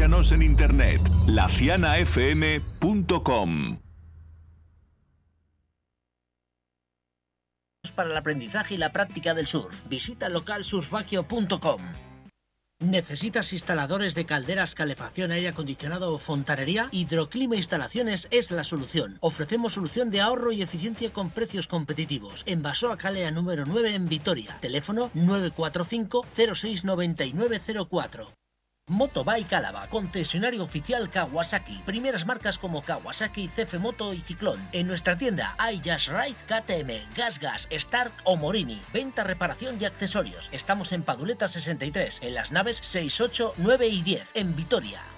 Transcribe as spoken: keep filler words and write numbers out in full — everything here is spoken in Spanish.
Búscanos en internet, la ciana f m punto com. Para el aprendizaje y la práctica del surf, visita local surfbaquio punto com. ¿Necesitas instaladores de calderas, calefacción, aire acondicionado o fontanería? Hidroclima Instalaciones es la solución. Ofrecemos solución de ahorro y eficiencia con precios competitivos. En Basoa Calea número nueve en Vitoria. Teléfono nueve cuatro cinco cero seis nueve nueve cero cuatro. Motobike Álava, concesionario oficial Kawasaki. Primeras marcas como Kawasaki, C F Moto y Ciclón. En nuestra tienda hay Just Ride, K T M, Gas Gas, Stark o Morini. Venta, reparación y accesorios. Estamos en Paduleta sesenta y tres, en las naves seis, ocho, nueve y diez, en Vitoria.